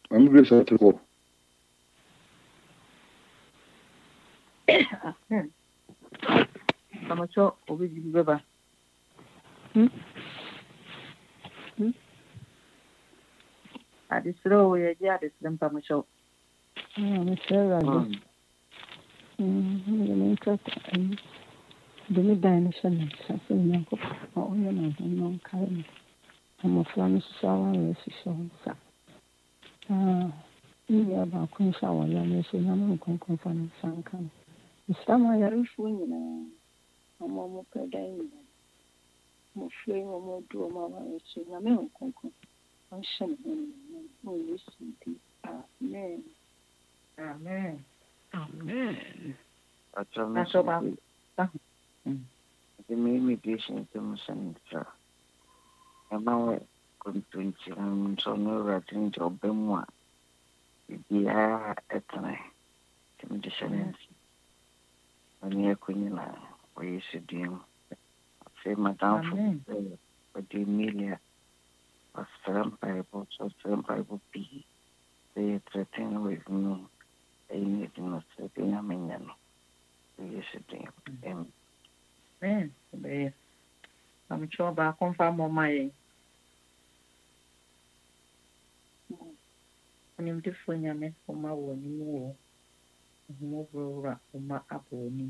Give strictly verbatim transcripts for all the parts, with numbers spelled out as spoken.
I'm grace at all. Pamacho obi bi beba. Hmm. Hmm. Adisro we ye adisro pamacho. Mm, Mister Rogers. Mm, I'm interested. The midday mission, something young. Oh, you know, no kind. I'm a Flemish shower, and she shows. Ah, you have a queen shower, and she never can confirm some kind. The summer, you're swinging. I'm almost a day. I'm free, I'm more do my way. She never can confirm. I'm sure. Oh, listen, amen. Amen. Amen. Acho Aso ba. mesmo Hmm. de me mediation temos sempre. É mau contunci um sono ratin job mu a bia etene. Temi de challenge. Ani akunyina o yesu dim. Say madam for Amen. the Emilia was from Bible, so from Bible B. They threaten with me. They need to say, I mean, yes, it Amen. Be. Pamacho ba confirm mo mai. Onim difo nyame oma wo ni wo. Mo bro oma abo ni.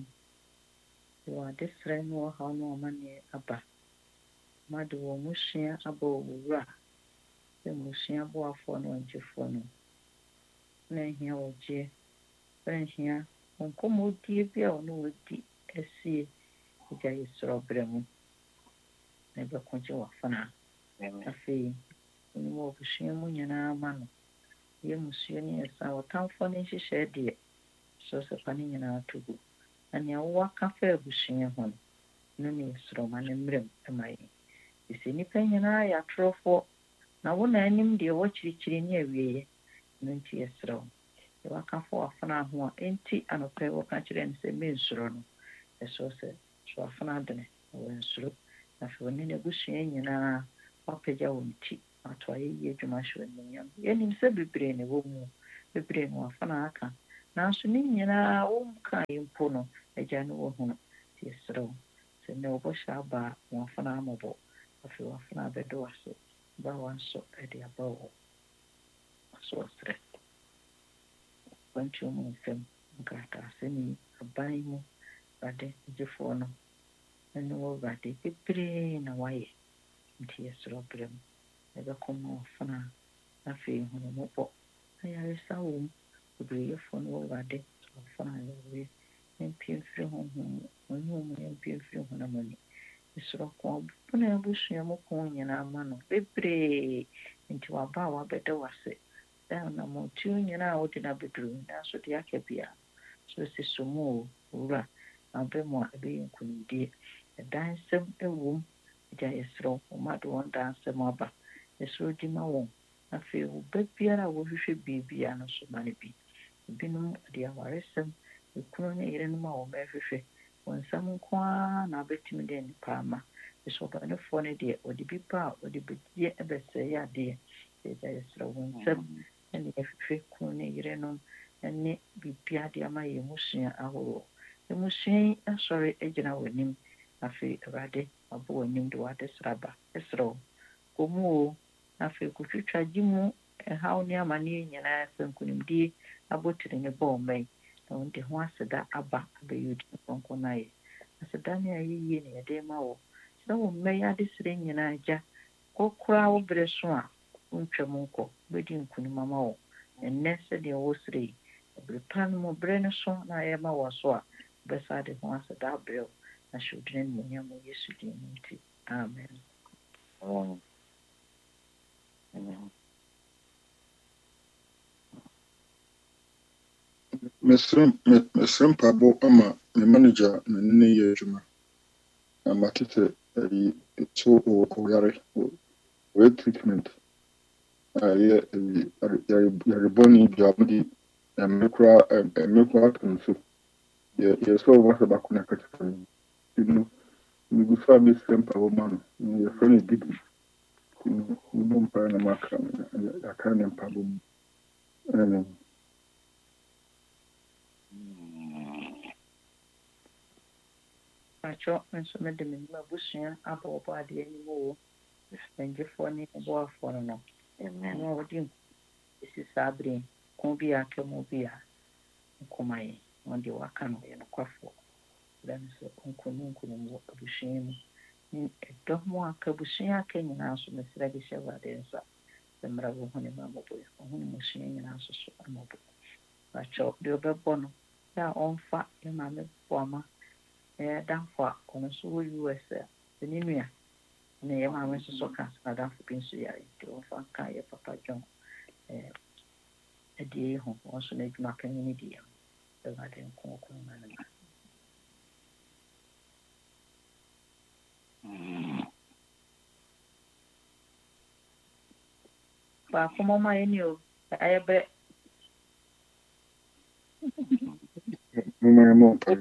Wa desre no ha no oma ne aba. Ma de wo musua abo wura. Se musua bo afo no njefo no. Na hia wo je. Na hia onkomo die bia ono wodi asie. Ija yesro bremu. Na be konje wa fana. Afi ni mo busua mu nyina ma no. Ye musua ni esa wo tamfo ni hihye de. So se pani nyina tugu. Anya wo ka fa abusua ho no ne yesro ma ne mrem emayi. Isi nipa nyina ya trofo na wo na anim de wo chirichiri ne awieye no nti yesro. Ye waka fa afana ho a enti anope wo ka chire ne se mensuro no. Eso se so afana dene wo nsuro. Na fe woni ne busua nyina wapeja wo nti ato aye ye dwuma hwe ne nyam. Ye nim se bebre ne wo mu. Bebre no afana aka. Na so ne nyina wo mka impo no agya no wo hu yesro. Se ne wo sha ba wo afana amabo. Afi wo afana bedo ase. Ba wanso e de abawo. So stre. Kwantu mu fem nkata se ni aban mu bade jefo no. Ene wo bade bebre na waye. Nti yesro brem. Ebe komo afana afi hu mo po. Aya sa wo bebre yefo no wo bade afana ye. Mpie firi ho ho. Onu mu mpie firi ho na mani. Isoro ko buna abusua mo ko nyina ama no bebre nti waba wa beda wase da na mo tu nyina a wodi na bedru na so de akabia so si somo wura abemo a be nkunidi dan sem ewum ja yesro o ma do on dan sem aba yesro di ma won afi wo bebiara wo hwehwe bibia no so ma ne bi binum de awaresem ekunu ne yire no ma wo ma hwehwe wonsam kwa na betimi de nipa ama so ba no fo ne de odi bipa odi bedie ebese ya de de yesro wonsam ne hwehwe kunu ne yire no ne bibia de ama ye musua ahoro emusua asori egina wanim afi rade abo wanim de wade sraba esro komu afi kutwitwa gimu ehaw ne amane nyina sankunimdie abotire ne bo mai na wonde ho aseda aba abayudi konko nae aseda ne ayiye ne yede ma wo sɛ wo mmɛyɛ ade sere nyina agya kokora wo bere so a wontwam nkɔ bɛdi nkunim ama wo ennɛ sɛdeɛ wo sere bere pa no mu bere no so na ayɛ ma wo so a bɛsa de ho aseda abrɛw na hyɛwdene ne munyam yesu din nti amen. Amen. Amen. Mesrɛ mpaabɔ ama me manager na ne ne yɛ adwuma. Na matete ayi so ɔyare ɔyɛ treatment a ɛyɛ yarebɔne bi a mode ɛmme koraa ɛmme koraa ato no so. Yɛsɛ ɔwɔ sɛ baako na aka kyerɛ no. Nti no megu so a mesrɛ mpaabɔ ma no. Yɛfrɛ no Didi. Nti no mebɔ mpaeɛ na maka aka ne mpaabɔ mu. Amen. Pacho nso me de me ma busua abɔbɔ ade anim o. Ngefoɔ ne boafoɔ no no. Amen. No wodi esi sabre ko bi aka mu bi a nkomaye. On de waka no ye no kwafo. Dan so nkunu nkunu mu abusua mu. Ni ɛdɔ mu aka busua aka nyinaa so mesrɛ bi hyɛ wade nsa. Semra wo ho ne ma mɔbɔ. Ho ne musua nyinaa so so amɔbɔ. Pacho de obɛbɔ no ya ɔmfa ye ma me boama. Eh danfo a ɔno so wɔ U S a ni nua na ye ma me so so ka na danfo bi nso ya de ɔmfa ka ye papa John eh ɛde ho ɔso na adwuma kan ni di ya ɛwade nko ko na na ba komo ma ye ni o ayɛbrɛ Mama mo pa.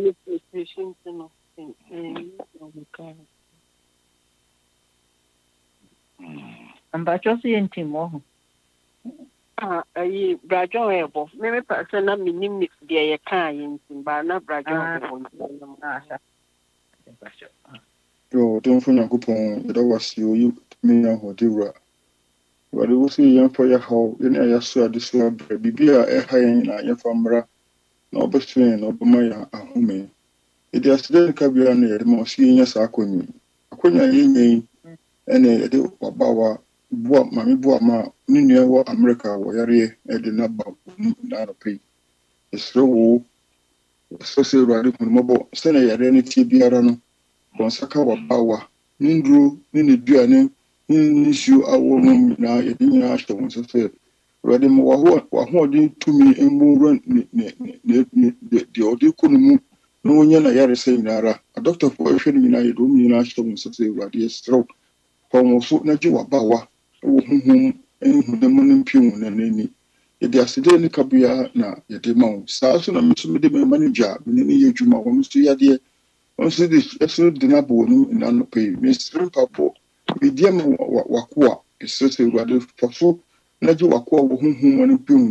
ambacho so ye ntim wɔ ho Ah, ayi brajon ebo. Me me person na minim mix dia ye kan ye ntim ba na brajon ebo. ah sa ambacho Yo, don't for Yankupon, that was you, me, and what you were. What you see, young for your how, in a yasu, this will be a high in a yafamra, no between, no bamaya, a home. It is then Cabian, the most senior Sakuni. Akunya yin, and a day about what Mammy Boama, Nina, America, where I did not about pay. It's so, so say, radical mobile, send a any T B R. Bonsaka wa bawa nindro ne ne duane ne nisuo awo no nyinaa yɛde nyinaa ahyɛ wɔn nsa sɛ awurade ma wahoɔden tumi mmɔwura ne ne ne ne deɛ ɔde kɔ no mu na wɔnyɛ no ayaresa nyinara adɔktafoɔ a ɛhwɛ no nyinaa yɛde wɔn nyinaa ahyɛ wɔn nsa sɛ awurade yɛserew fa wɔn so na gye wabawa wɔ honhom ne honam no mpie wɔn n'ani yɛde asede ne kabea na yɛde ma wɔn saa so na me nso mede me manager a me ne ne yɛ adwuma wɔn nso yadeɛ once this episode did not bone in an pay, Mister Papo, medium wakua, is such a rather for so, Najo wakua, whom one pum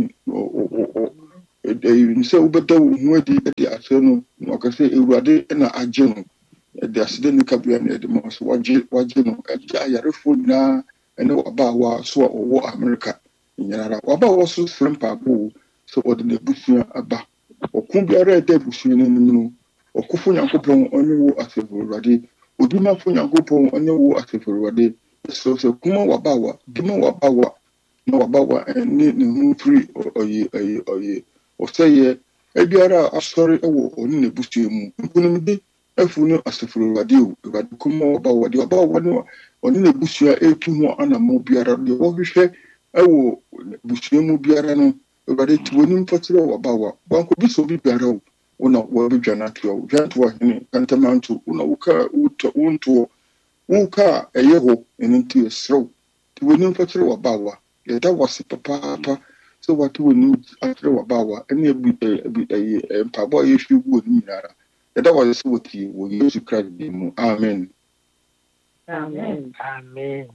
or a so better who did the Arsenal, or can say a rade and a general. The accident cabinet at the most wajino, a jayariful na, and no about so or America. In Yara, about was so slim Papo, so what the bushia about, or could be a red bushia in Okufo Nyankopɔn ɔne wo asafo Awurade odumafo Nyankopɔn ɔne wo asafo Awurade so so kuma wabawa dima wabawa na wabawa ne ne ho firi ɔyɛ ɔyɛ ɔyɛ ɔsɛyɛ ebiara asɔre ɛwɔ ɔne ne busua mu nkunimdi afu no asafo Awurade o Awurade kuma wabawa de wabawa no ɔne ne busua etu ho anamo biara de wɔhwehwɛ ɛwɔ busua mu biara no Awurade tiwoni mfakyerɛ wabawa wanko bi so bi biara o una wabi janatio jantwa hini kantamantu una uka uto unto uka eyeho eninti esro ti woni mfatire wabawa yeda wase papa papa so watu woni atire wabawa ene ebi ebi eye mpabo yesu gu oni nyara yeda wase so wati wo Yesu Christ bi mu amen amen Amen.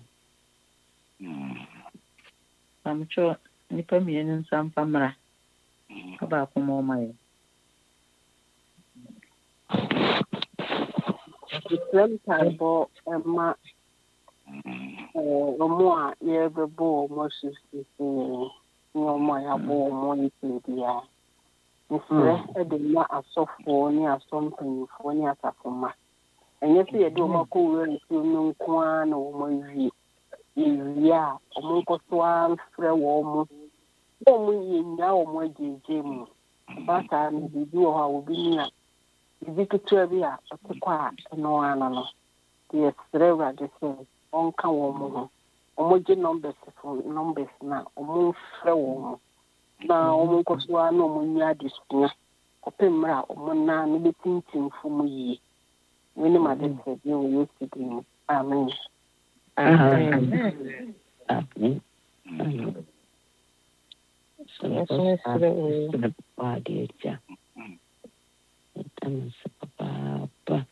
amcho nipa mienu nsampa mra aba komo maye Islam table Emma ọmụ a yɛbɛbɔ wɔn sisi ne wɔn a yɛabɔ wɔn nsɛnbea. Nsirɛ de ma asɔfoɔ ne asɔmpanyinfoɔ ne asafomma. Ɛnyɛ sɛ yɛde wɔn akɔ wura nsuo no nko ara na wɔn awie. Yɛwie a wɔn nkɔ so afrɛ wɔn. Wɔn yɛ nyinaa wɔn agyegye mu. Baasa no biribi wɔ hɔ a obi nya. Bibi ketewa bi a ɔte kɔ a ɛno ara no. Yɛsrɛ Awurade sɛ ɔnka wɔn ho. Wɔn gye numbers fo numbers na wɔn frɛ wɔn. Na wɔn nkɔ so a na wɔn nya adesua. Kɔpɛ mmerɛ a wɔn nan no bɛtintim fam yie. Wɔn nim ade sɛ bi wɔ Yesu din mu. Amen. amen Amen. So let's start with the body. And Papa,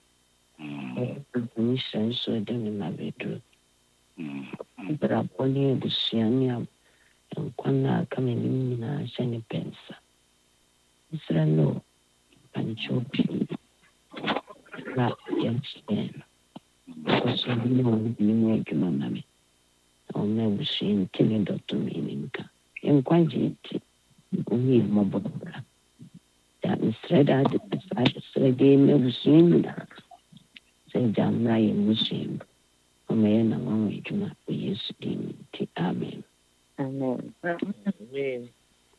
mission so then in my bedroom. But I only the Siania nkwana kama ni nyinaa hyɛ ne pensa nsrɛ no pancho pii na yɛnhyɛ no kɔsɔ bi na ɔno bi mu adwuma ma me na ɔma abusua nti ne dɔto me ne nka nkwagye nti ɔmu yɛ mmɔbɔ bra da nsrɛ da ade pesa ade srɛ de ma abusua nyinaa sɛ gya mmra yɛ abusua mu ɔma yɛ na wɔn adwuma wɔ Yesu din nti amen. Amen. Amen.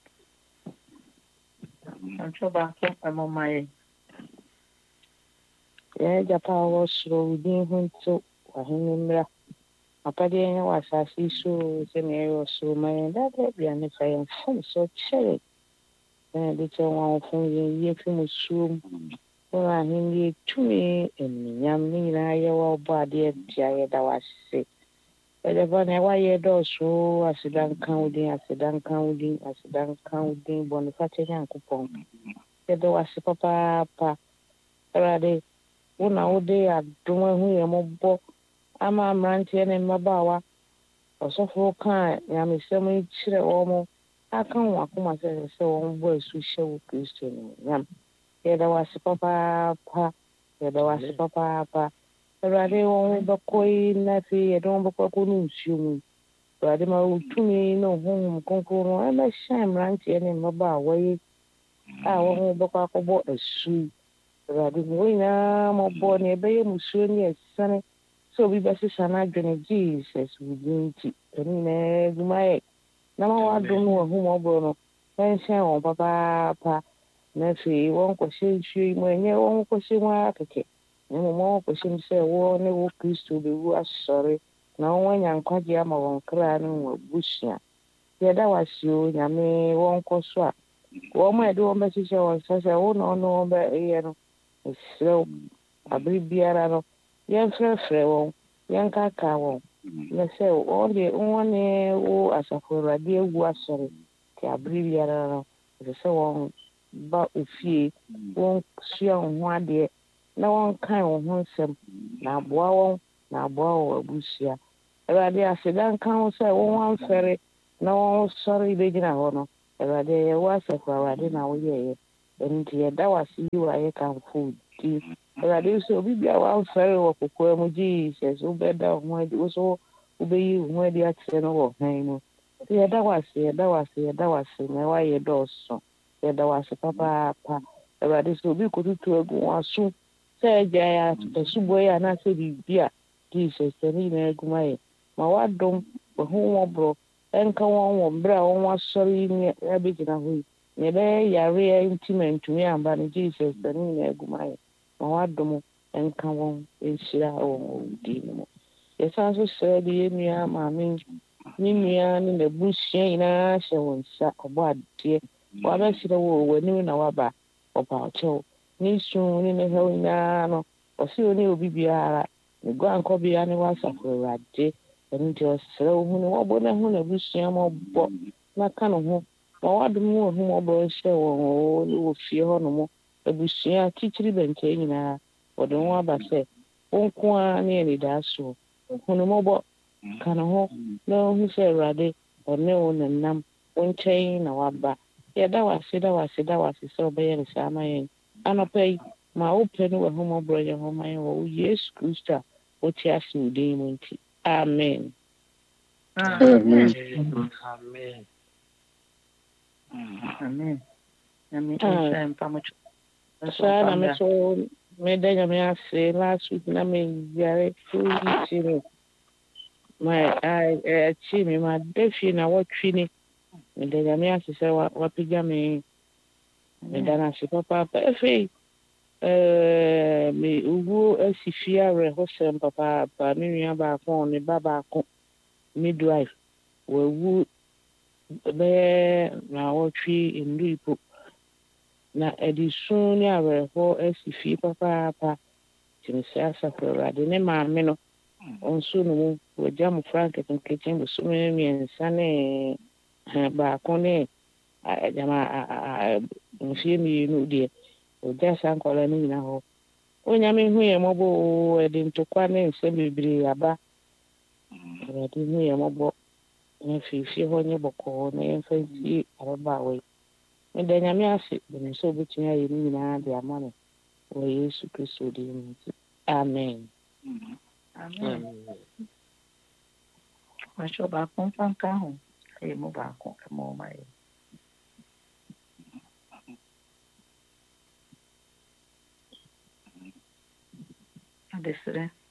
Ancho baako amamaye. Ya japa wo soro din hunto wahene mra. Apade nya wasasi so se me yo so man da da bia ne fa yan fun so chere. Na de che won fun ye ye fi musum. Ora hingi tumi eminyam ni na ye wo bo ade tia ye da wase. Eleva na wa ye do so asidan kan udin asidan kan udin asidan kan udin Boniface Nyankopɔn. Ye do wase papa pa. Erade una ode adom hu ye mobɔ ama mrantie ne mmabawa osofo kan nyamesɛm kyerɛ wɔn aka wɔn akoma sɛ sɛ wɔn bɔ asu hyɛ wo Kristo no nyam. Ye do wase papa pa. Ye do wase papa pa. Erade wɔn bɛkɔ na fi ye do bɛkɔ ko no nsuo mu. Erade ma utumi no honhom konkro no ema hyɛ mrantie ne mmabawa yi a wɔn bɛkɔ akɔbɔ asu. Erade mo nya mo bɔ ne ɛbɛyɛ musuo ne ɛsane so obi bɛsesa na adwene Jesus wudinti ɛni na gumaye na ma wadom no hu mo bɔ no ɛnhyɛ wɔn papa pa na fi wɔn kɔhyɛ nsuo yi mo ɛnyɛ wɔn kɔhyɛ mu akeke na mo mo kɔhyɛ mu sɛ wɔ ne wɔ Kristo bɛwu asɔre na wɔn anya nkwagye ama wɔn kra no wɔ busua yɛda wasio nyame wɔn kɔ so a wɔn mo ɛde wɔn bɛhyehyɛ wɔn sɛ sɛ wo na ɔno wɔn bɛyɛ no esrɛ abiri biara no yɛmfrɛfrɛ wɔn yɛnkaka wɔn na sɛ wɔn de wɔn ne wo asafo Awurade awu asɔre te abiri biara no ɛsɛ sɛ wɔn ba ofie wɔn sua wɔn ho adeɛ na wɔn kan wɔn ho nsɛm na aboa wɔn na aboa wɔn abusua Awurade aseda nka ho sɛ wɔn amfɛre na wɔn sɔre bɛgyina hɔ no Awurade yɛwɔ asafo Awurade na woyɛɛ nti yɛda wase yi wɔ ayɛ kamfo di Awurade so obi bia wamfɛre wɔ kokoa mu Jesus wobɛda wo ho adi wo so wobɛyi wo ho adi akyerɛ no wɔ han mu yɛda wase yɛda wase yɛda wase na wayɛ dɔɔso yɛda wase papaapa Awurade so obi kotutu agu wɔn aso sɛ agya yɛ atosubɔ yi anaasɛ biribi a Jesus ɛne nyinaa agu ma yɛ ma wadom wɔho wɔborɔ ɛnka wɔn wɔ mberɛ a wɔn asɔre yi ne abɛgyina hɔ yi ne bɛyɛ yare nti mantumi amba no Jesus ɛne nyinaa agu ma yɛ ma wadom ɛnka wɔn ɛnhyira wɔn wɔ din mu yɛsan so srɛ de yɛ nua maame ne nua ne n'abusua nyinaa hyɛ wɔn nsa ɔbɔ adeɛ wabɛsrɛ wɔ w'anim na waba ɔba ɔkyɛw ne su ne ne hɛw nyinaa no ɔse ɔne obi biara ne guankɔbea ne wasafo Awurade ɛno nti ɔsrɛ wo hu ne wɔbɔ ne ho n'abusua ma ɔbɔ na ka ne ho ma wadom wɔ ho ɔbɔ hyɛ wɔn ne wɔ fie hɔ no mo abusua titiri bɛnkyɛn nyinaa wɔde ho aba sɛ wɔnko a ne anidaa so hunu mɔbɔ ka ne ho na ɔhu sɛ Awurade ɔne wo nenam wo nkyɛn na waba yɛda wase da wase da wase sɛ ɔbɛyɛ ne saa ma yɛn anɔpa yi ma wopɛ no wɔ ho mɔborɔ yɛ ho ma yɛn wɔ wo Yesu Kristo a wote ase wo din mu nti amen. Amen. Amen. Amen. Amen. Saa na me so meda nyame ase last week na me yare two weeks ni my I achi me ma defi na watwi ni meda nyame ase sɛ wapigya me meda na se papa pa efe eh me ugu asifia re ho sem papa pa me nua ba ko ne baba ko midwife wawu be na watwi ndu ipo na edisun ni awerefo asifi papa pa tinse asafo Awurade ne maame no onso no mu wagya mo frank kitchen busu me miensa ne ba ko ne jama nfie mi no de wagya sankola ne nyina ho onyame hu ye mobo edi ntokwa ne nsem bibiri aba Awurade hu ye mobo na fifi hɔ nye bɔkɔɔ na yɛmfa nti ababaawa yi meda nyame ase bɛne sɛ wobɛtumi ayɛ ne nyinaa de ama no wɔ yesu kristo din mu nti amen amen mahyɛ baako mfa nka ho ɛyɛ mu baako ma ɔma yɛ adesrɛ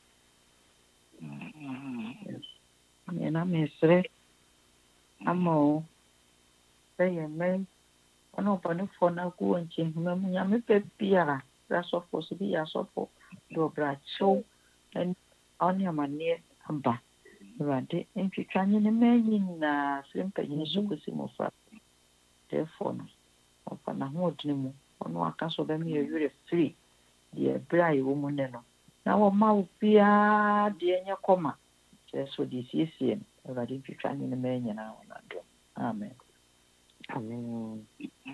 mena mesrɛ ama o sɛ yɛ mmɛn ɔne ɔbɔnefoɔ no agu wɔ nkyɛnhema mu nyame pɛ biara sɛ asɔfoɔ so bi yɛ asɔfo de ɔbrakyew ɔne amanneɛ aba awurade ntwitwa nye ne manyi nyinaa sɛ mpanyini so kɔsi mmɔfra therefore no ɔfa n'ahoɔdene mu ɔno aka so ɔbɛma yɛ werɛ firi deɛ berɛ a yɛwɔ mu ne no na wɔma wo biara deɛ nyɛ kɔma kyerɛ sɛ ɔde siesie no awurade ntwitwa nye ne manyi nyinaa wɔ n'adom amen amen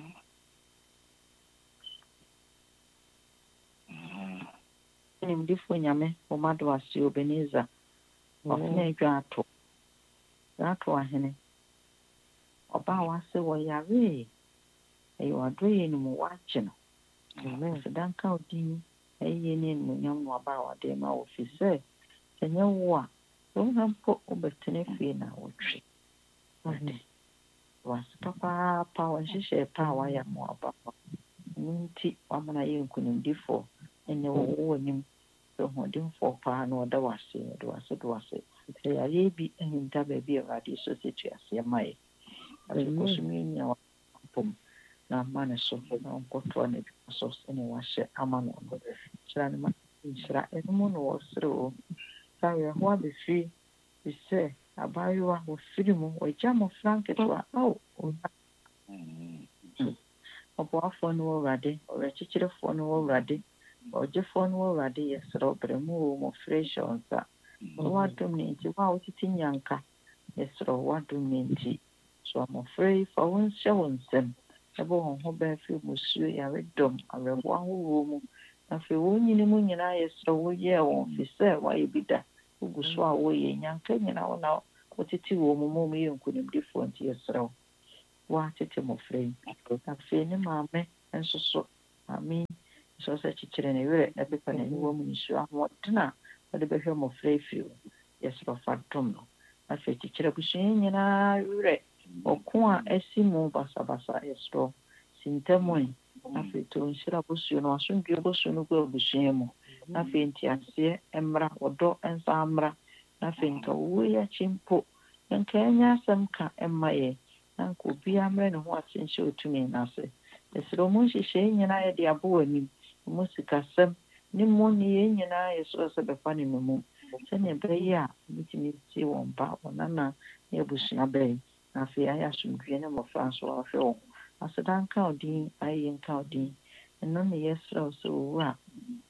nimdifo nyame wɔma do ase Ebenezer ɔhene adwa ato ato ahene ɔba wase wɔ yare ɛyɛ wadɔyɛ no mu wakye no sedanka odin ɛyɛ ne animuonyam no aba wade ma wɔ fi sɛ ɛnyɛ wo a wɔn mpo wobɛtene fie na wɔtwe ade wase papaapa wɔnhyehyɛ pa a wayɛ mo aba no nti wamana yɛ nkonimdifoɔ ɛnyɛ wɔ wo anim hoɔdenfoɔ paa na ɔda wase ɔde wase do wase sɛ yɛayɛ bi ahinta baabi a awurade so sɛ tuaseɛ ma yɛ afekɔsomɛ nyina wampom na ama ne so na ɔnkɔtoa no adwuma so sɛne wahyɛ ama no no kyerɛ no ma nhyira ɛnom no wɔsere o sa awerɛho abɛfiri fi sɛ abayewa wɔfiri mu wɔagya mmɔfra nketewa ao ɔboafoɔ no wɔ awurade ɔwerɛkyekyerefoɔ no wɔ awurade ɔgyefoɔ no wɔ awurade yɛserɛ ɔbrɛ mu wɔ mmɔfra hyɛ wo nsa wɔadom ne nti wo a wotete nyanka yɛserɛ wɔadom ne nti so mmɔfra yi fa wo nhyɛ wo nsɛm ɛbɛ wɔn ho bɛn firi musuo yaredɔm awerɛhoɔ ahoroɔ mu afei wɔn nyini mu nyinaa yɛserɛ woyɛɛ wɔn fi sɛ woayɛ bi da wogu so a woyɛ nyanka nyina wo na wotete wɔ mu ma mu yɛ nkonimdifoɔ nti yɛserɛ wo woatete mmɔfra yi afei ne maame nso so maame nso sɛ kyekyere ne werɛ ɛpepa n'ani wɔ mu nsuo ahoɔden a wɔde bɛhwɛ mmɔfra yi firi wo yɛserɛ fa dom no afei kyekyere abusua nyinaa werɛ ɔko a asi mu basabasa yɛserɛ si ntam ɛ afei to nhyira bosuo no asomdwe bosuo no gu abusua mu afei nti aseɛ mmra wɔdɔ nsa mmra afei nka wo yi akyi mpo nka ɛnyɛ asɛm ka ɛmma yɛ na nka obiara mmrɛ ne ho ase nhyɛ otumi n'ase yɛserɛ mu nhyehyɛe nyinaa yɛde abɔ w'anim mu sikasɛm ne mu ne yɛn nyinaa yɛserɛ sɛ bɛfa ne no mu sɛnea ɛbɛyɛ a mɛtumi tie wɔn ba ɔnana ne abusua bɛyi na afei ayɛ asomdwie ne mmɔfra nso ahwɛ wɔn aseda nka odin ayɛ nka odin ɛno ne yɛserɛ wo sɛ owu a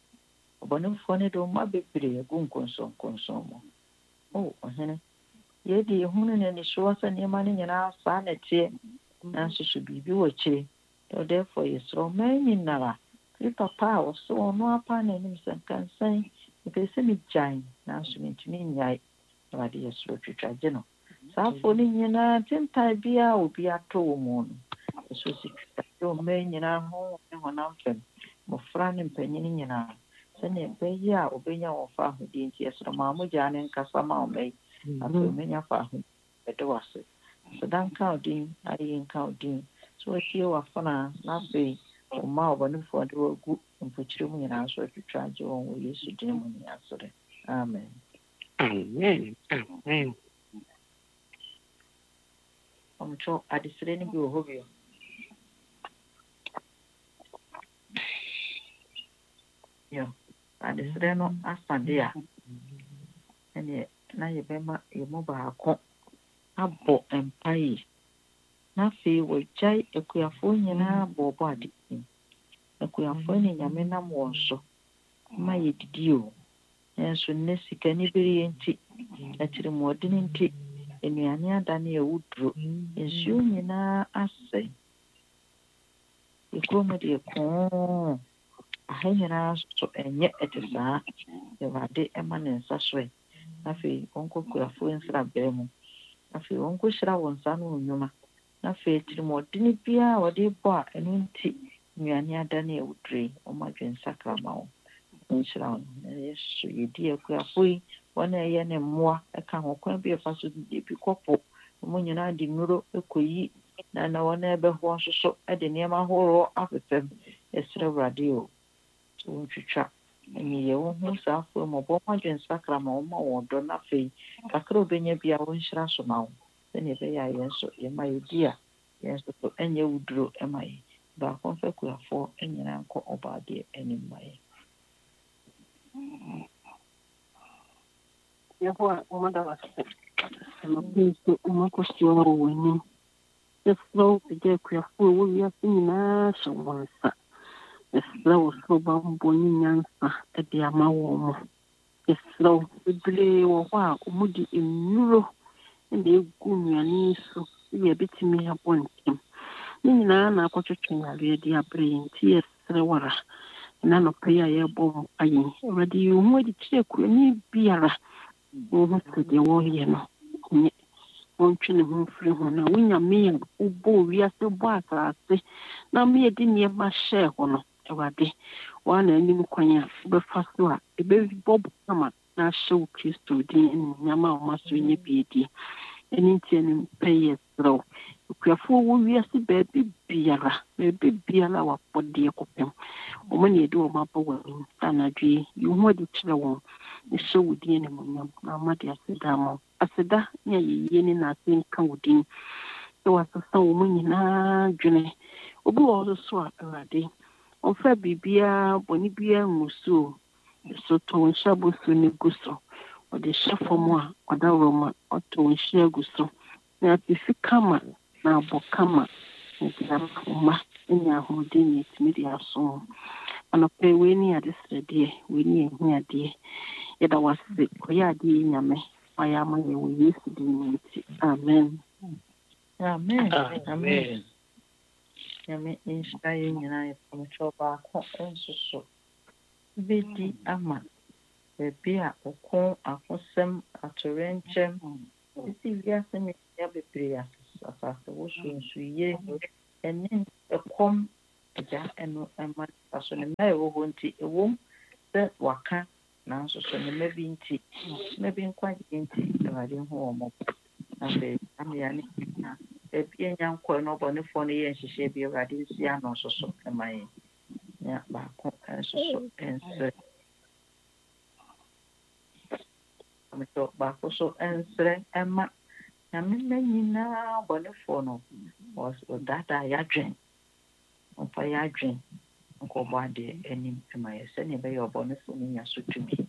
ɔbɔnefoɔ no de ɔma bebree agu nkɔnsɔnkɔnsɔn mu o ɔhene yɛde yɛhunu ne anisoɔ sɛ nneɛma no nyinaa saa na ɛteɛ nanso so biribi wɔ akyire therefore yɛserɛ ɔman nyinara firi papa a wɔso ɔno apa n'anim sɛ nkansan mepɛ sɛ megyae nanso mentumi nnyae awurade yɛserɛ twitwa gye no saa afoɔ no nyinaa tentae biara obi ato wɔ mu no ɛso si twitwa gye ɔman nyinaa ho ne honam fam mmɔfra ne mpanyini nyinaa sɛnea ɛbɛyɛ a ɔbɛnya wɔn fa ahodie nti yɛserɛ maa mogyaa ne nkasa ma ɔma yi afei ɔmanya fa ahodie bɛde wase aseda nka odin ayɛ nka odin so watie wafona na afei ɔma ɔbɔnefoɔ de wagu mpokyerɛ mu nyinaa so atwitwa gye wɔn wɔ yesu din mu ne asere amen amen amen ɔmkyɛ adesrɛ no bi wɔ hɔ bio yo adesrɛ no asade a ɛneɛ na yɛbɛma yɛmu baako abɔ mpae na afei wɔgyae akuafoɔ nyinaa bɔɔbɔ ade akuafoɔ ne nyame nam wɔn so ma yɛdidi o nanso nnɛ sika ne bereɛ nti atirimuɔden nti nnuane ada ne awuduro nsuo nyinaa asɛ ekurom deɛ kɔɔ aha nyinaa so ɛnyɛ ɛte saa Awurade ɛma ne nsa so ɛ afei wɔnkɔ akuafoɔ nsrabrɛ mu afei wonko hyira won sa no nnwuma na afei tirimodini bia wode bɔ a ɛno nti nnuane ada na ewudre o ma dwen sakrama wo nhyira wo yesu yedi akuafo yi wana ɛyɛ ne mmoa ɛka ho kwan bi ɛfa so de bi kɔpɔ mo nyina de nnuro ekoyi na na wana ɛbɛho nso so ɛde nneɛma horo afefem ɛsrɛ wrade o so ntwitwa ɛni yɛ wo ho saafo mo bɔ ma dwen sakrama wo ma wo dɔ na afei kakra obenya bia wo nhyira so ma wo sɛne ɛbɛyɛ yɛn so yɛma yɛdi a yɛn so so ɛnyɛ wuduro ɛma yɛ baako mfa kuafo ɛnyina nkɔ ɔbaade anim ma yɛ Yehova umada wase amapiso umakoswa woni eslo bije kuyafu wo yasi nyina shawonsa eslo so bambo nyansa ede amawo mo eslo bibire wo kwa umudi ennuro ende egu nnuane so ye betimi abontim nyina na akotwetwe yare de abre nti esre wara na no paya ye bom ayi already you mo di tire kurani biara wo ho de wo ye no ni wontwe ne ho firi ho na wonya me ubo wiase bo asase na me di ne ma hye ho no already wana anim kwanya be fa so a ebe bob kama na show Kristo din nyama o maso nye biedi eni tie ne pay throw kuafo wo wiase ba biara ba biara wa pode kopem o mane edu o mapa wa anadwe yu ho di kire won ne show din ne munyam na made aseda mo aseda nya yiye ni na asen kan wudin so wasasa wo nyina dwene obi wo so a awade on fa bibia boni bia musu so to nshabo so ne guso o de shefo mo a oda roma o to nshia guso na tifikama na bokama ntia ma nya hodi ni timidia so ana pe we ni adesede we ni ehia ade yeda wase koya ade nyame aya ma ye we yesu di ni amen amen amen nyame inspire nyina ye promocho ba ko ensuso bedi ama bebi a okon akosem atorenchem isi wiase me ya bebre asase wo so nsu ye enen ekom ja eno ama aso ne mai wo ho nti ewom se waka na nso so ne mabi nti mabi nkwa nti awade ho omo na be amia ne na ebi enya nkwa no bo ne fo ne ye nhihye bi awade nsi ano so so emai ya ba ko nso so ense amito ba ko so ensre ema na minna nyina bone fo no was data ya dwen opa ya dwen nko bade enim ema yese ne be yo bone fo ni nyaso tumi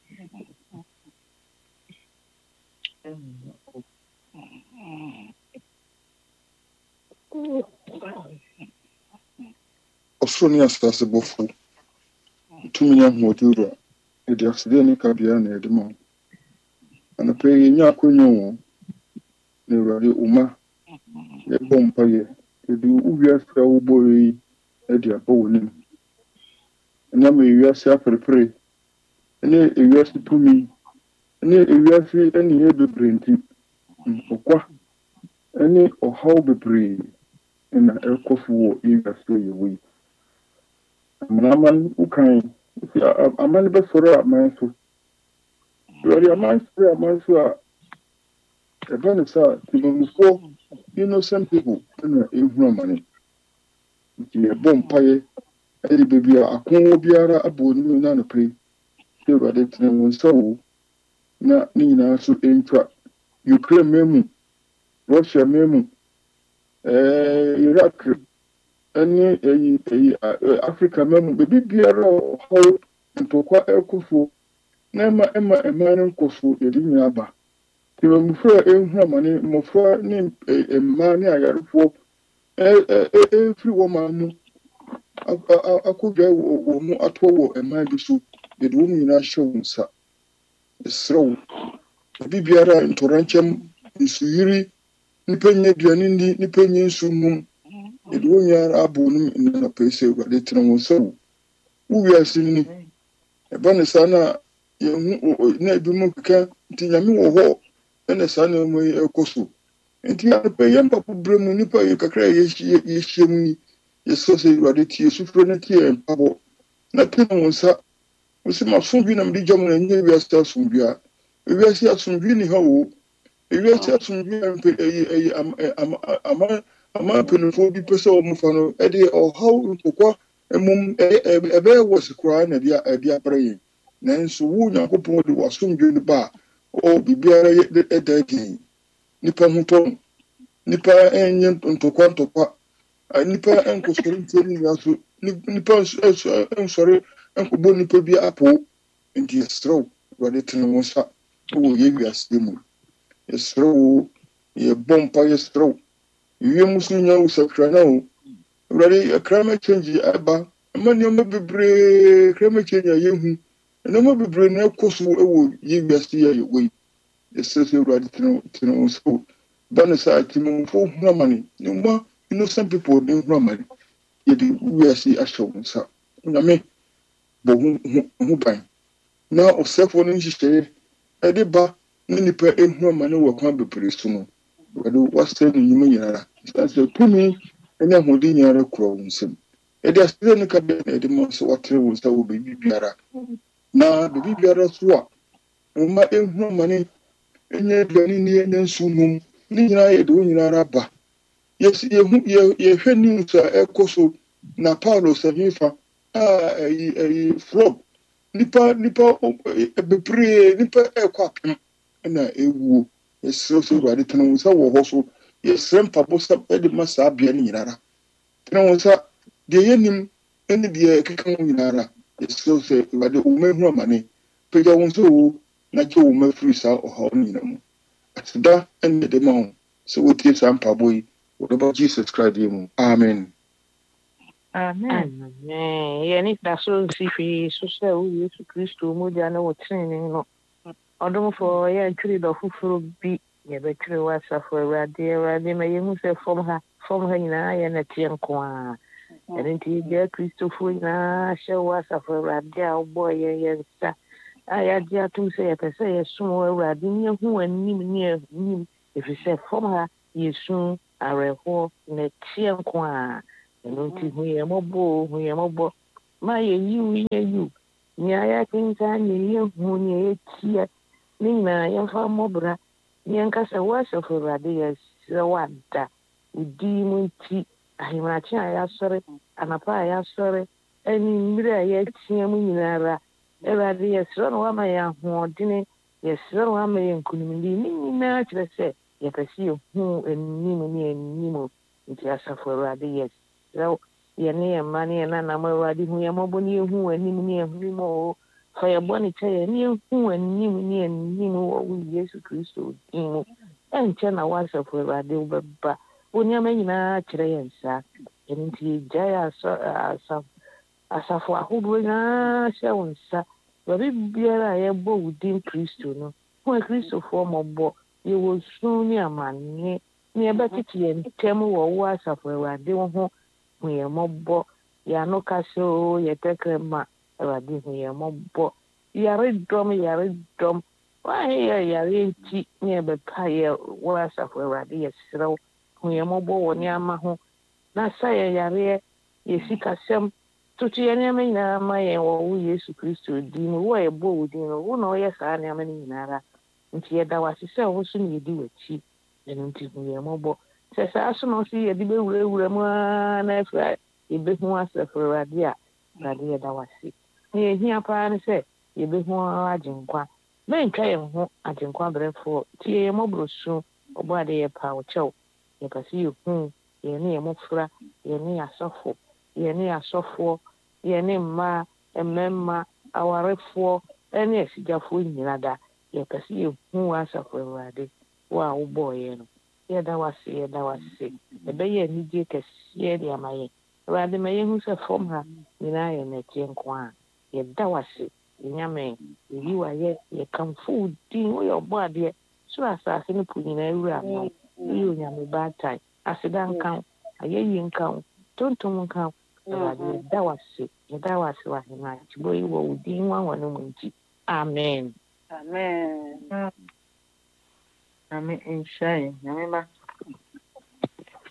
Osoni asase bofu tumi nya hodura edi aside ni kabia na edimo ana pe nya akonyo ne rari uma e bompa ye edu uwia fra uboyi edi abawoni na me wiase aperepere ene ewiase tumi ene ewiase ene ye bebrenti okwa ene ohaw bebre ena ekofu ewiase yewi amanaman ukan amani be soro amanso rari amanso amanso a even sa tibumfo innocent people na ehunu amani ti bompaye eri bebi a akon obiara abonu na no pre se rade tene wonso na ni nyina so entwa Ukraine memu Russia memu eh Iraq ani eyi eyi Africa memu bebi biara ho ntokwa ekufo na ma ema emane nkofo edi nyaba tibumfo ehunu amani mofo ni emane ayarfo eh eh free woman akudwa wo mu atwo eman bi so de wo nyina show nsa esrew bibiara ntoranchem isuyiri nipenye duane ndi nipenye nsumum de wo nyara abonum na pese wade tena wo so wo wiase ni eba ne sana ye na bi mu keka ntinyame wo ho ene sana mu ekoso nti anɔpa yɛ mpapo berɛ mu nipa yɛ kakra a yɛhyia mu yi yɛsɛ sɛ Awurade tie sufrɛ no tie yɛn mpabɔ na te no wo nsa wo sɛ masomdwe na mede gya mu na ɛnyɛ wiase asomdwe a ewiase asomdwe ni ha o ewiase asomdwe a mpɛ ɛyɛ ama ama mpanimfoɔ bi pɛ sɛ wɔn fa no ɛde ɔhaw ntokwa mmom ɛbɛyɛ wɔ si koraa na ɛde abrɛ yɛn nanso wo Nyankopɔn de w'asomdwe no ba a ɔ biribiara ɛda adi nipa ho tɔn nipa ɛnyɛ ntokwa ntokwa nipa ɛnkɔsɔre ntia ne nua so nipa ɛnsɔre ɛnkɔbɔ nipa bi apo nti yɛserɛw Awurade tene wo nsa wɔ yɛ wiase mu yɛserɛw yɛbɔ mpa yɛserɛw wiem so nya wo sakra na o Awurade climate change aba ama nneɛma bebree climate change a yɛhu nneɛma bebree na ɛkɔ so wɔ yɛ wiase a yɛwɔ yi yɛsrɛ sɛ Awurade tene wo nsa ba ne saa timomfo hu amane ne mma innocent people ne hu amane yɛde wiase ahyɛ wo nsa Nyame bɔ ho ban na ɔsɛfoɔ no nhyehyɛeɛ ɛde ba ne nipa ehu amane wɔ kwan bebree so no Awurade wasɛ no nyima nyinara sɛ tumi ne ahoɔden nyinara kura wo nsam ɛde asɛsɛ ne ka bɛn na ɛde ma nso watere wo nsa wɔ baabi biara na baabi biara so a wɔma ehu amane ɛnyɛ aduane ne ɛnyɛ nsu nom ne nyinaa yɛde wo nyinara ba yɛhwɛ news a ɛkɔ so na Paulo sɛhefa a ɛyi ɛyi flop nipa nipa bebree nipa ɛkɔ apem na ɛwuo yɛsrɛ sɛ Awurade tene wo nsa wɔ hɔ so yɛsrɛ mpabɔ sɛ ɛde ma saa bea no nyinara tene wo nsa deɛ yɛnim ne deɛ ɛkeka ho nyinara yɛsrɛ sɛ Awurade wo ma hu amane pagya wo nsa wo na gye wo ma firi saa ɔhaw no nyina mu aseda ɛne de ma wo sɛ wotie saa mpabɔ yi whatever Jesus Christ mu. Amen. Amen. Yɛne da so nsi hwee so sɛ wo Yesu Kristo mogya ne wo tenene no ɔdomfoɔ yɛntwere dɔ foforɔ bi yɛbɛtwere wɔ asafo Awurade Awurade ma yɛhu sɛ fam ha fam ha nyinaa yɛ nɛteɛ nko a ɛno nti yɛgyaa Kristofoɔ nyinaa hyɛ wɔ asafo Awurade a wobɔɔ yɛn yɛn nsa a yɛagye atom sɛ yɛpɛ sɛ yɛsom wɔ Awurade ne yɛhu anim ne anim ɛfiri sɛ fam ha yɛsu awerɛhoɔ nɛteɛ nko a ɛno nti hu yɛn mmɔbɔ hu yɛn mmɔbɔ ma yɛyiw yɛyiw nea yɛakenka nea yɛhu nea yɛtia ne nyinaa yɛmfa mmɔbra ne yɛnkasa wo asafo Awurade yɛsrɛ wo ada wo din mu nti ahemmakye a yɛasɔre anapa a yɛasɔre ɛne mmere a yɛatia mu nyinara Awurade yɛsrɛ no wama yɛn ahoɔdene yɛsrɛ no wama yɛn nkonimdi ne nyinaa kyerɛ sɛ yɛpɛ sɛ yɛhu anim ne anim nti asafo Awurade yɛsrɛ yɛne yɛn mma ne yɛn nanam Awurade hu yɛn mmɔbɔ ne yɛhu anim ne anim o fa yɛbɔ ne kyɛ yɛn ne yɛhu anim ne anim wɔ wo Yesu Kristo din mu ɛnkyɛ na woasafo Awurade wobɛba wo nneɛma nyinaa kyerɛ yɛn saa ɛno nti yɛgyae asafo ahodoɔ nyinaa hyɛ wo nsa baabi biara a yɛbɔ wo din Kristo no hu a Kristofoɔ mmɔbɔ yɛwɔ su ne amanne ne yɛbɛtete yɛn ntam wɔ wo asafo Awurade wo ho hu yɛn mmɔbɔ yɛano kase o yɛtɛkrɛ ma Awurade hu yɛn mmɔbɔ yaredɔm yaredɔm wayɛ yare nti ne yɛbɛpa yɛ wo asafo Awurade yɛserɛ wo hu yɛn mmɔbɔ wɔ nneɛma ho na sa yɛn yareɛ yɛsikasɛm toto yɛn nneɛma nyinaa ma yɛn wɔ wo Yesu Kristo din mu wo a yɛbɔ wo din no wo na ɔyɛ saa nneɛma no nyinara nti yɛda wase sɛ wo so ne yɛdi w'akyi ɛno nti hu yɛn mmɔbɔ sɛ saa so no so yɛde bɛwurawura mu a na afiri yɛbɛhu asafo Awurade a Awurade yɛda wase na yɛhia paa no sɛ yɛbɛhu agyenkwa mɛntwa yɛn ho agyenkwa berɛfoɔ nti yɛyɛ mmɔborɔ su ɔbɔ ade yɛ paa wo kyɛw yɛpɛ sɛ yɛhu yɛne yɛ mmɔfra yɛne yɛ asɔfo yɛne yɛ asɔfoɔ yɛne mmaa mmarima awarefoɔ ɛne asigyafoɔ nyina da yɛpɛ sɛ yɛhu asafo Awurade wo a wobɔɔyɛ no yɛda wase yɛda wase ɛbɛyɛ anigye kɛseɛ de ama yɛn Awurade ma yɛhu sɛ fam ha nyinaa yɛ nɛteɛ nko a yɛda wase yɛnyame yɛyi wayɛ yɛkamfo wo din woyɛ ɔbɔ adeɛ soro asase no po nyinaa wura ama woyɛ onyame baatae aseda nka wo ayɛyi nka wo tontom nka wo Awurade yɛda wase yɛda wase wahema kyibɔ yi wɔ wo din wanwa no mu nti amen Amen. Amen. Nhyɛ nyame ba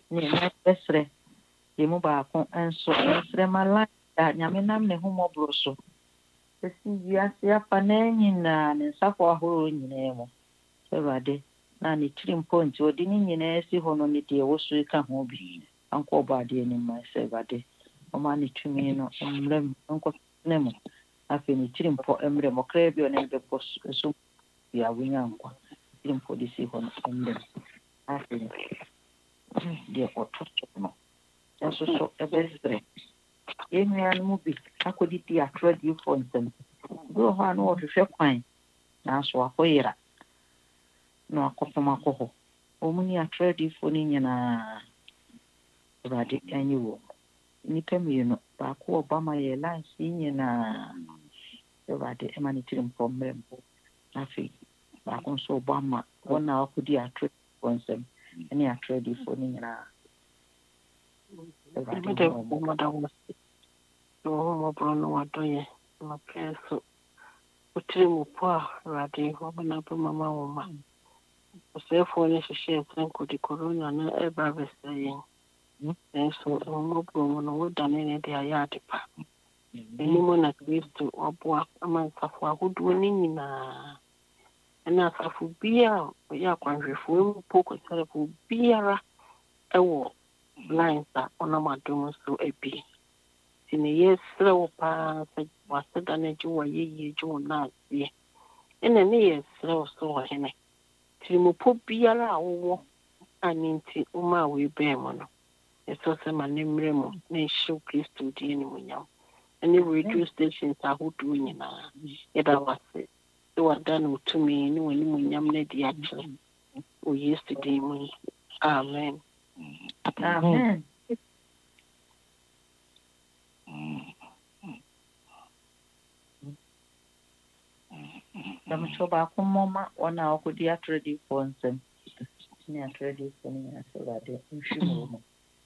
ne na besre ye mu baako enso besre mala da nyame nam ne ho mobro so esi wiase afa na nyina ne nsafo ahoro nyina mu Awurade na ne tirimpo nti odi ne nyina si ho no ne de wo so ka ho bi anko obaade ni ma se Awurade o ma ne tumi no mrem anko ne mu afi ne tirimpo emre mo kra bi o ne be pos so ya winya anko tirimpo de si ho no mrem afi de ototo no eso so ebesre yenyan mu bi akodi ti atradi fo nsem do ho anu o hwehwe kwan na so akoyira no akofoma koho omuni atradi fo ni nyina Awurade anyi wo nipa mienu baako obama ye lansi nyina Awurade ema ne tirimpo mrempo afi baako so obama wona akodi atradi fo nsem ani atradi fo ni nyina Awurade mo mada wo no mo bro no wadoye ma peso utiri mo po Awurade ho bana po mama wo ma osefo ne hwehwe enko di corona na eba besaye eso mo bro no wodane ne dia ya adepa eni mo na Kristo oboa ama safo ahodo ni nyina ana safo bia ya kwanhwefo mu poko safo biara ewo blinds a ona madom so ebi sine yesre wo pa waseda na ji wo yeye ji wo na asie ene ne yesre wo so wo hene trimopo biara a wo aninti uma we be mo no eso se ma ne mremo na show Kristo di ni munyam ene radio stations ahodo nyina yeda wase e wada no tumi ni woni munyam na di akere o yesterday mu amen amen Dama choba kumoma ona okudi atradi fo nsem ni atradi fo ni Awurade nhwimo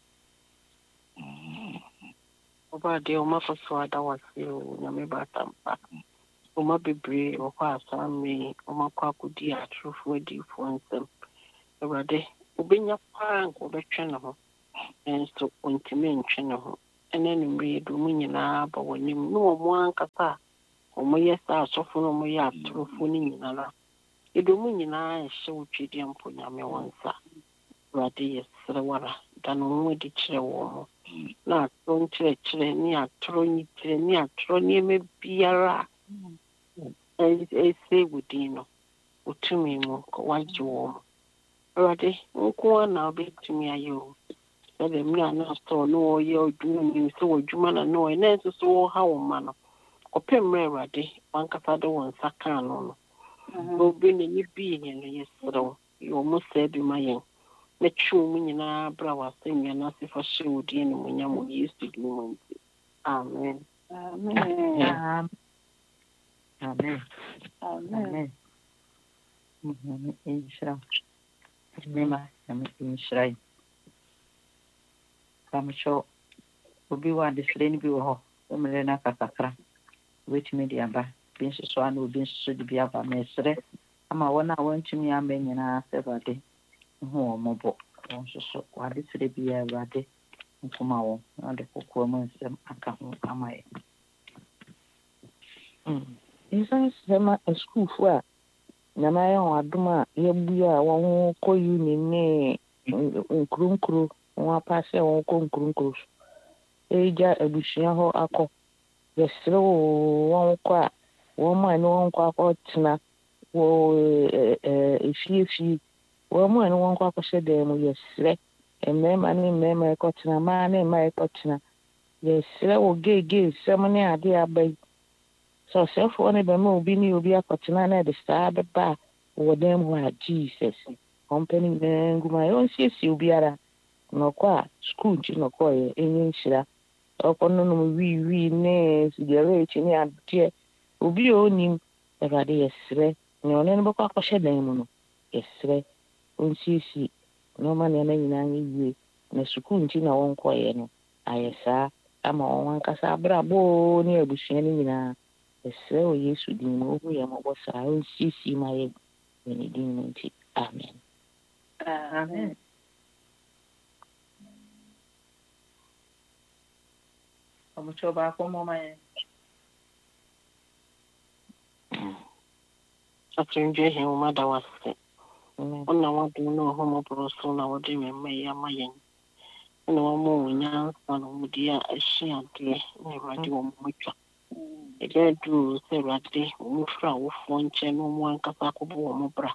Obade o mafoso ada wase o nyame batampa o mabebre o kwa asami o makwa akudi atrofo di fo nsem Awurade obenya pa nko betwe ne ho enso ontime ntwe ne ho ene numre do mu nyina ba wonim no mo ankasa o mo yesa asofo no mo ya atrofo ni nyina la edo mu nyina ehye wotwedi ampo nyame wonsa Awurade yesre wara dano mo di kire wo mo na atro kire kire ni atro ni kire ni atro ni me biara e se wudino utumi mo ko waji wo mo Awurade nko na obetumi ayo ebe mi na so no ye odwuma ni so odwuma na no e na so so ha wo ma no kopem Awurade wankasa de won saka no no obi ne ni bi ne no yesro yo mo se bi ma yen na twum nyina bra wasenya na sifa shewudi ne munyam Yesu di mu amen amen amen amen mhm insha Allah amen insha Allah kamsho obi wa de sreni bi wo ho omre na kakakra wait media ba bin so anu bin so di bia ba mesre ama wona wantumi amba nyina Awurade ho mo bo so so wa de sre bia Awurade nkoma wo na de kokko mo nsem aka ho amaye mm Isan sema school fu a nyama ya wadom a yebu a won ko uni ne nkrunkru won apase won ko nkrunkru eja abusua ho akọ yesre won ko a won ma ne won ko akọ tena wo efiefi won ma ne won ko akọ hye mu yesre emema ne emema ko tena ma ne ma ko tena yesre wo gege sem ne ade abai so selfo ne be ma obi ni obi akọtena na de saa be ba wo dem wa Jesus company nguma yo sisi obiara no kwa school ji no kwa ye enye nshira okono no wi wi ne sigare chi ne ade obi onim Awurade yesre ne one no bokọ akọhye dan mu no yesre onsisi no ma ne na nyina nyi na school nti na won kwa ye no ayesa ama won ankasa brabo ne abusua ni nyina esre o Yesu din mo hu ya mo bosa o sisi ma ye ni din nti amen amen mpamokyɛ baako mɔma yɛn. Atundwe he wo mada wase. Ona wadum no ho mobro so na wode me mai ama yen. Na wo mo nya sa no mudi a ahia de na Awurade wo mo twa. E ga du se Awurade wo fra wo fo nche no mo ankasa akɔbɔ wo mo bra.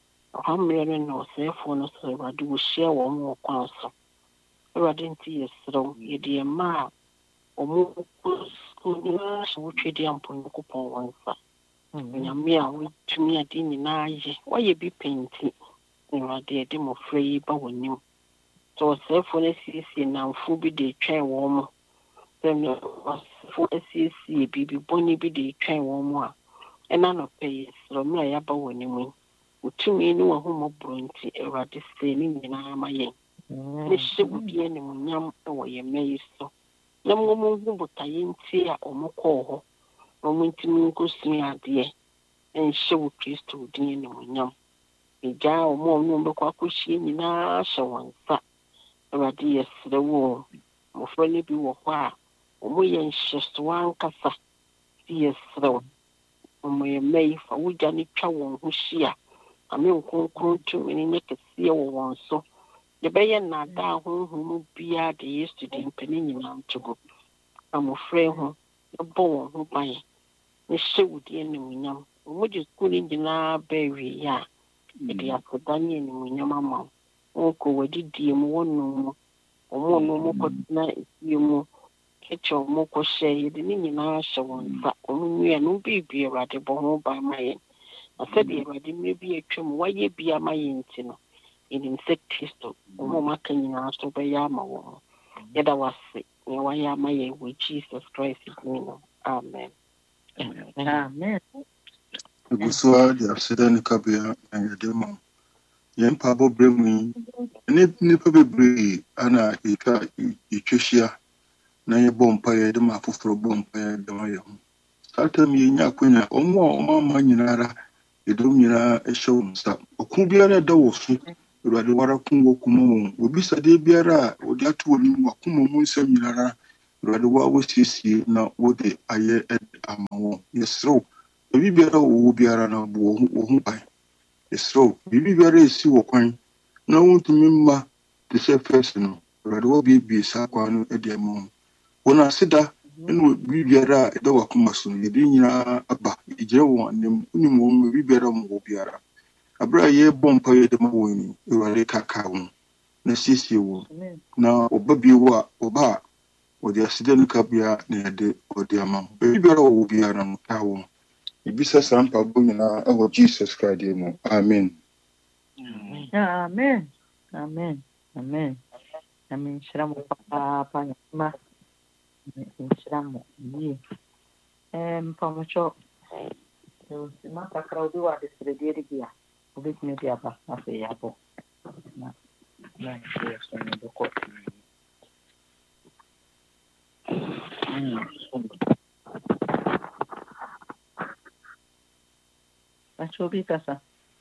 Ɔhamre no se fo no se Awurade wo hyia wo mo kwan so. Awurade nti yesro ye de ma o mo ko ni so wo twedi ampon ko pon wansa. Nyame a wotumi ade nyinaa yɛ wɔyɛ bi penti Awurade de mmɔfra yi ba w'anim sɛ ɔsɛefo no asiesie namfo bi de twɛn wɔn mo sɛ ɔsɛefo asiesie biribi bɔne bi de twɛn wɔn mo a ɛna nɔpɛ yi srɛ mmerɛ a yɛaba w'anim yi wotumi ne w'ahommɔborɔ nti Awurade sɛ ne nyinaa ma yɛn ne hyɛ wo bi animuonyam wɔ yɛn mma yi so na mmom hu botaeɛ nti a ɔmo kɔɔ hɔ ɔmo ntumi nkɔsua adeɛ ɛnhyɛ wo Kristo din animuonyam egya ɔmo ɔmo bɛkɔ akɔhyia nyinaa hyɛ wɔn nsa Awurade yɛsrɛ wo mmɔfra no bi wɔ hɔ a ɔmo yɛ nhyɛsoa ankasa yɛsrɛ wo ɔmo yɛ mma yi fa wogya ne twa wɔn ho hyia ame nkonkron tumi ne nyɛ kɛseɛ wɔ wɔn so yɛbɛyɛ nnaadaa honhom biara de Yesu din pɛ ne nyinaa nto go mmɔfra ho yɛbɔ wɔn ho ban ne hyɛ wo din animuonyam ɔmo de sukuu no nyinaa bɛwie a yɛde aseda ne animuonyam ama wo ɔnkɔ wɔadidie mu wɔnom mu ɔmo no ɔmo kɔtena efie mu kyɛ ɔmo kɔhyɛ yɛde ne nyinaa hyɛ wɔn nsa ɔmo nnua no biribi Awurade bɔ ho ban ma yɛn na sɛdeɛ Awurade mmerɛ bi atwam wayɛ bi ama yɛn nti no yɛnim sɛ Kristo ɔmo maka nyinaa so bɛyɛ ama wɔn yɛda wase nea wayɛ ama yɛn wɔ Jesus Christ din no amen. Amen. Gusua de aseda ne kabea na yɛde ma yɛn mpaabɔ brɛ mu yi ne nipa bebree ana yɛtwa yɛtwahyia na yɛbɔ mpa yɛde ma afoforɔ bɔ mpa yɛde ma yɛn ho saa tam yɛnya akonya ɔmo a ɔmo ama nyinara yɛdom nyinaa ɛhyɛ wɔn nsa ɔko biara ɛda wɔ so Awurade wara ko wɔ kuma wɔn obisadeɛ biara a wɔde ato wɔn mu akoma mu nsɛm nyinara Awurade wa wɔsiesie na wɔde ayɛ ama wɔn yɛserew ebi biara wɔ biara na bo wɔ ho ban yɛserew bibi biara esi wɔ kwan na wɔntumi mma te sɛ first no Awurade wɔ biebie saa kwan no ɛde ama wɔn wɔn aseda ɛna bibi biara a ɛda wɔ akoma so no yɛde nyinaa aba yɛgyina wɔn anim onim wɔn bibi biara wɔn wɔ biara abere a yɛbɔ mpa yɛde ma wɔn ni Awurade kaka wɔn na siesie wɔn na ɔba bi wɔ a ɔba a wɔde aseda no kabea na yɛde ɔde ama wɔn bibi biara wɔ biara no ka wɔn ibisa saa mpaabɔ nyinaa ɛwɔ Jesus Christ mu amen. Amen. Amen. Amen. Amen. Nhyira mo papaapa nyama nhyira mo yie mpamokyɛ ɛwɔsima kakra obi wɔ adesrɛdeɛ de bi a obɛtumi de aba afei yɛabɔ na na yɛyɛ so no bɛkɔ Acho obi kasa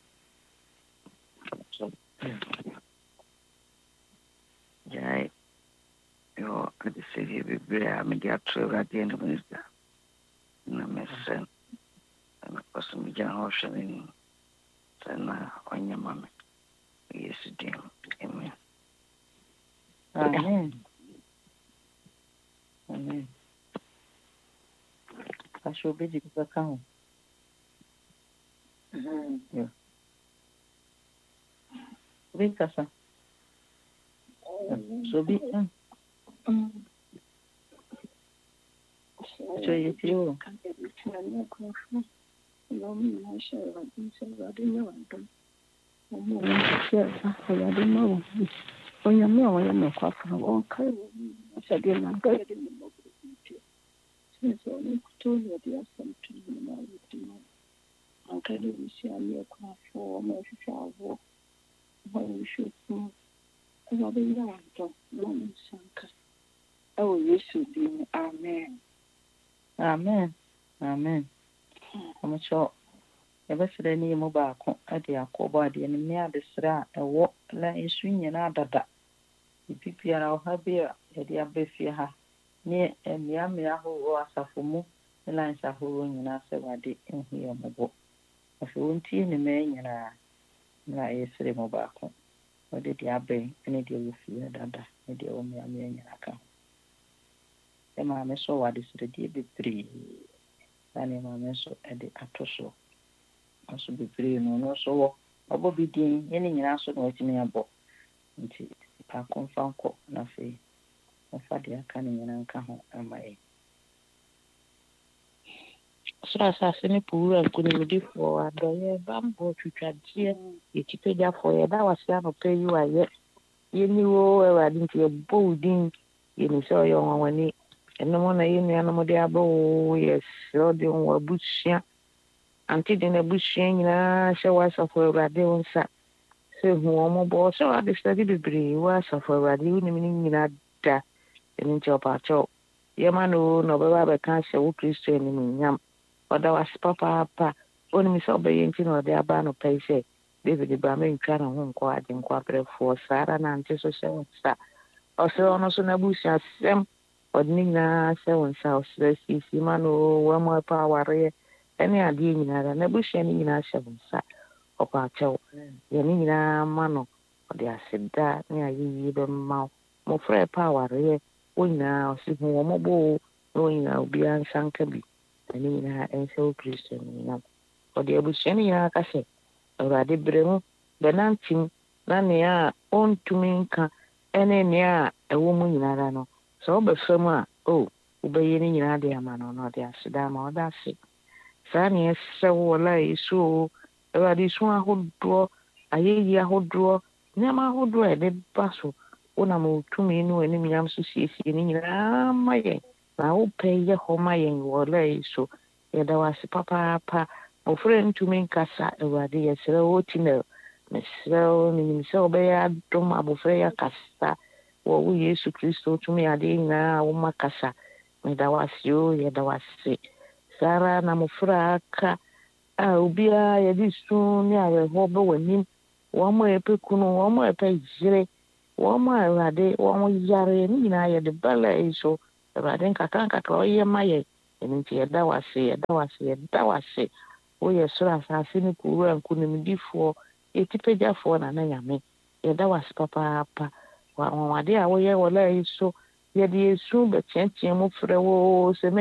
Jai, yo, I say you be brave. I'm going to try at the end of this. Na mesen, na pasu mi jan ocean in. Sana onya mame. Yes, dear. Amen. Amen. Amen. Acho obi de kasa ho. Yeah. Obi kasa. So be um so you feel Oh, yes, amen. Amen. Amen. I'm sure. Ever said any mobile at the Akobadi and near the Sra, a walk like a swing and other. The people are happy at the Abbey. ne mmea mmea ahorow asafo mu ne lines ahorow nyinaa sɛ wade nhu yɛ mmɔbɔ afei wontie ne mmaa nyinaa na ɛyɛsere mu baako wɔde deɛ abɛn ne deɛ wɔ fie dada ne deɛ wɔ mmea mmea nyinaa ka ho sɛ maame so wade srɛdeɛ bebree na ne maame nso de ato so nso bebree no no so wɔ ɔbɔ bi din yɛne nyinaa so na watumi abɔ nti baako mfa nkɔ na afei ɔfa deɛ aka ne nyinaa nka ho ama yɛ soro asase ne powura nkonimdifoɔ adɔyɛ bambɔ twitwadeɛ yɛtipagyafoɔ yɛda wase anɔpɛ yi wayɛ yɛni wo awurade nti yɛbɔ wo din yɛnim sɛ ɔyɛ ɔnwanwani ɛnom na yɛ nuanom de abɔ wo yɛsrɛ ɔde wo abusua ante de no abusua nyinaa hyɛ wɔ asafo awurade wo nsa sɛ hu wɔn mmɔbɔ sɛ wade sɛde bebree wɔ asafo awurade wonim ne nyinaa da ɛno nti ɔpaakyɛw yɛma no na ɔbɛba abɛka ahyɛ wo kristo anim nyam ɔda wase papaapa onim sɛ ɔbɛyɛ nti na ɔde aba no pɛi sɛ david ba mentwa ne ho nkɔ ade nkɔ abrɛfoɔ saa ara nante so hyɛ wo nsa ɔsrɛ ɔno so n'abusua asɛm ɔde ne nyinaa hyɛ wo nsa ɔsrɛ siesie ma no wɔma ɛpa awareɛ ɛne adeɛ nyinaa n'abusua no nyinaa hyɛ wo nsa ɔpaakyɛw yɛne nyinaa ma no ɔde aseda ne ayɛyie bɛma wo mmɔfra ɛpa awareɛ wo nyinaa ɔse hu wɔ mmɔbɔ na wo nyinaa obiara nsa nka bi ɛne nyinaa ɛnsɛ wo kristo no nyinam ɔde abusua no nyinaa ka sɛ awurade berɛ mu bɛnantim na nea a ɔntumi nka ɛne nea a ɛwɔ mu nyinaa no sɛ wobɛfa mu a o wobɛyɛ no nyinaa de ama no na ɔde aseda ama ɔda ase saa ne ɛsɛ wo wɔla ɛsu o awurade su ahodoɔ ayɛyi ahodoɔ nneɛma ahodoɔ a ɛde ba so wonam wotumi no anim nyam so siesie no nyinaa ma yɛn na wopɛ yɛ hɔ ma yɛn wɔla ɛsu yɛda wase papaapa ɔfrɛ ntumi nkasa awurade yɛsrɛ wo tinel mesrɛ wo menim sɛ wobɛyɛ adom abɔfrɛ yɛ akasa wɔ wo yesu kristo tumi adeɛ nyinaa woma kasa meda wase o yɛda wase saa ara na mofrɛ aka a obiara yɛde su ne awerɛhɔ bɛ w'anim wɔn ma ɛpɛ kunu wɔn ma ɛpɛ yere wɔn ma awurade wɔn yare ne nyinaa yɛde bala yi so awurade nkakra nkakra ɔyɛ ma yɛ ɛno nti yɛda wase yɛda wase yɛda wase woyɛ soro asase ne powura nkonimdifoɔ yɛtipagyafoɔ na na nyame yɛda wase papaapa wɔawade a woyɛ wɔla yi so yɛde yɛsu bɛteatea mu frɛ wo sɛ